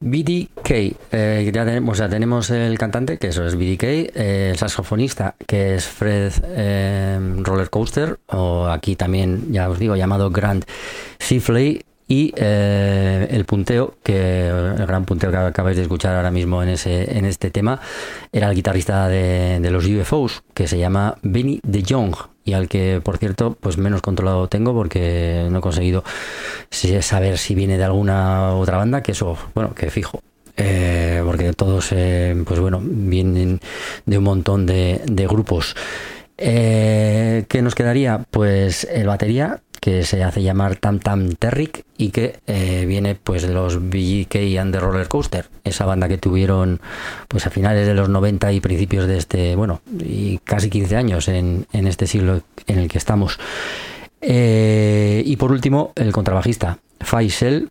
BDK, ya tenemos, o sea, tenemos el cantante, que eso es BDK, el saxofonista, que es Fred Roller Coaster, o aquí también, ya os digo, llamado Grant Shifley, y el punteo, el gran punteo que acabáis de escuchar ahora mismo en este tema, era el guitarrista de los UFOs, que se llama Benny DeYoung, y al que, por cierto, pues menos controlado tengo porque no he conseguido saber si viene de alguna otra banda, que eso, bueno, que fijo. Porque todos, pues bueno, vienen de un montón de grupos. ¿Qué nos quedaría? Pues el batería, que se hace llamar Tam Tam Terrick, y que viene pues de los BGK and the Roller Coaster, esa banda que tuvieron pues a finales de los 90 y principios de y casi 15 años en este siglo en el que estamos. Y por último, el contrabajista Faisal,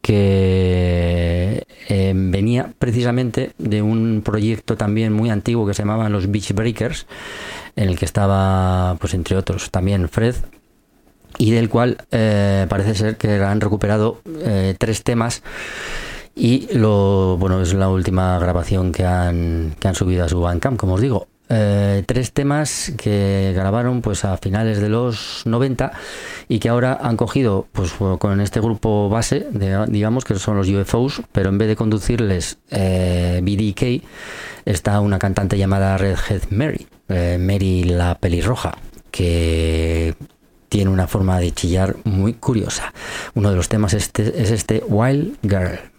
que venía precisamente de un proyecto también muy antiguo que se llamaban los Beach Breakers, en el que estaba, pues entre otros, también Fred, y del cual parece ser que han recuperado 3 temas, y es la última grabación que han subido a su Bandcamp, como os digo. 3 temas que grabaron pues a finales de los 90 y que ahora han cogido pues con este grupo base, digamos, que son los UFOs, pero en vez de conducirles BDK, está una cantante llamada Redhead Mary, Mary la pelirroja, que tiene una forma de chillar muy curiosa. Uno de los temas es este Wild Girl.